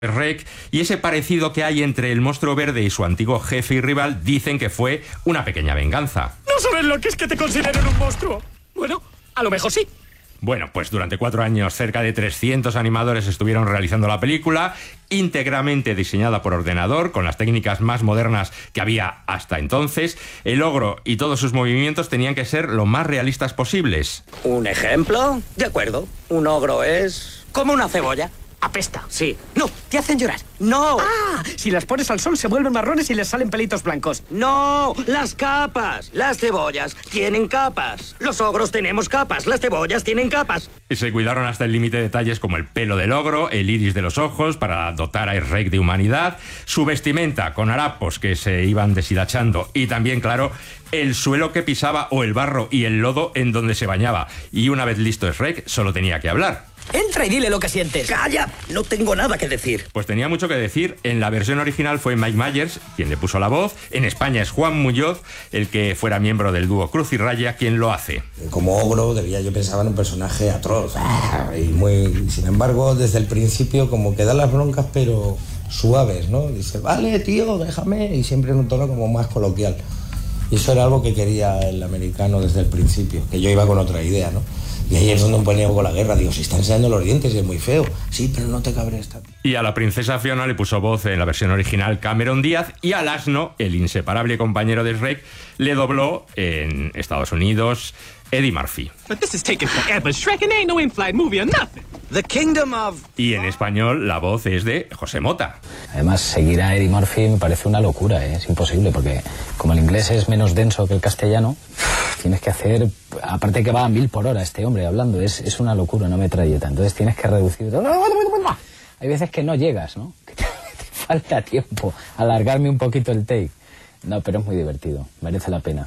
Rec, y ese parecido que hay entre el monstruo verde y su antiguo jefe y rival dicen que fue una pequeña venganza. ¿No sabes lo que es que te consideren un monstruo? Bueno, a lo mejor sí. Bueno, pues durante 4 años cerca de 300 animadores estuvieron realizando la película, íntegramente diseñada por ordenador, con las técnicas más modernas que había hasta entonces. El ogro y todos sus movimientos tenían que ser lo más realistas posibles. ¿Un ejemplo? De acuerdo. Un ogro es como una cebolla. Apesta. Sí. No, te hacen llorar. No. Ah, si las pones al sol se vuelven marrones y les salen pelitos blancos. No, las capas. Las cebollas tienen capas. Los ogros tenemos capas. Las cebollas tienen capas. Y se cuidaron hasta el límite de detalles como el pelo del ogro, el iris de los ojos para dotar a Shrek de humanidad, su vestimenta con harapos que se iban deshilachando y también, claro, el suelo que pisaba o el barro y el lodo en donde se bañaba. Y una vez listo Shrek, solo tenía que hablar. Entra y dile lo que sientes. ¡Calla! No tengo nada que decir. Pues tenía mucho que decir. En la versión original fue Mike Myers quien le puso la voz. En España es Juan Muñoz, el que fuera miembro del dúo Cruz y Raya, quien lo hace. Como ogro yo pensaba en un personaje atroz. Sin embargo, desde el principio como que da las broncas, pero suaves, ¿no? Dice, vale, tío, déjame. Y siempre en un tono como más coloquial. Y eso era algo que quería el americano desde el principio. Que yo iba con otra idea, ¿no? Y ahí es donde me ponía con la guerra. Digo, si está enseñando los dientes y es muy feo. Sí, pero no te cabres. Y a la princesa Fiona le puso voz en la versión original Cameron Díaz, y al asno, el inseparable compañero de Shrek, le dobló en Estados Unidos Eddie Murphy. The Kingdom of... Y en español la voz es de José Mota. Además, seguir a Eddie Murphy me parece una locura, ¿eh? Es imposible, porque como el inglés es menos denso que el castellano, tienes que hacer... Aparte que va a 1000 por hora este hombre hablando, es una locura, una metralleta. Entonces tienes que reducir... Hay veces que no llegas, ¿no? Que te falta tiempo. Alargarme un poquito el take. No, pero es muy divertido. Merece la pena.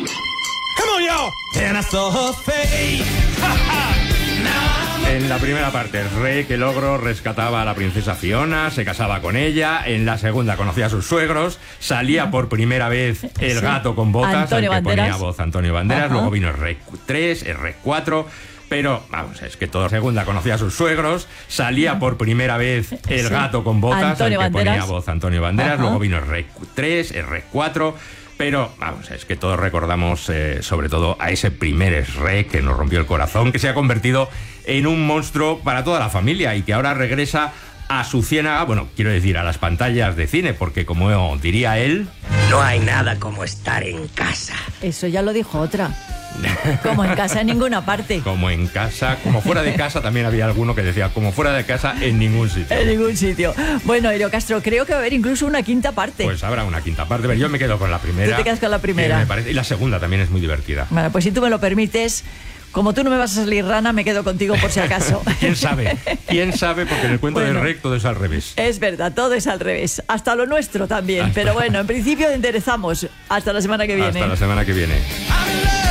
En la primera parte, el rey, el ogro, rescataba a la princesa Fiona, se casaba con ella. En la segunda conocía a sus suegros. Salía por primera vez el gato con botas, al que ponía voz Antonio Banderas. Ajá. Luego vino el Rec 3, el Rec 4... Pero, vamos, es que toda segunda conocía a sus suegros. Salía por primera vez el gato con botas, al que ponía voz Antonio Banderas. Ajá. Luego vino el Rec 3, el Rec 4... Pero, vamos, es que todos recordamos sobre todo a ese primer Shrek que nos rompió el corazón, que se ha convertido en un monstruo para toda la familia y que ahora regresa a su ciénaga, bueno, quiero decir, a las pantallas de cine, porque como diría él... No hay nada como estar en casa. Eso ya lo dijo otra. Como en casa en ninguna parte. Como en casa, como fuera de casa también había alguno que decía, como fuera de casa en ningún sitio. En ningún sitio. Bueno, Elio Castro, creo que va a haber incluso una quinta parte. Pues habrá una quinta parte, pero yo me quedo con la primera. Tú te quedas con la primera. Me parece, y la segunda también es muy divertida. Bueno, pues si tú me lo permites... Como tú no me vas a salir rana, me quedo contigo por si acaso. ¿Quién sabe? ¿Quién sabe? Porque en el cuento del Rec todo es al revés. Es verdad, todo es al revés. Hasta lo nuestro también. Pero bueno, en principio enderezamos. Hasta la semana que viene. Hasta la semana que viene.